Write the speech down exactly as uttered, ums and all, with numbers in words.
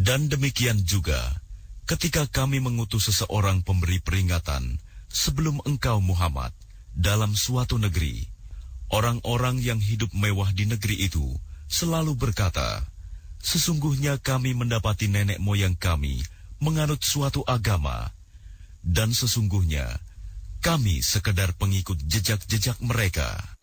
Dan demikian juga, ketika kami mengutus seseorang pemberi peringatan sebelum engkau Muhammad dalam suatu negeri, orang-orang yang hidup mewah di negeri itu selalu berkata, sesungguhnya kami mendapati nenek moyang kami menganut suatu agama, dan sesungguhnya kami sekedar pengikut jejak-jejak mereka.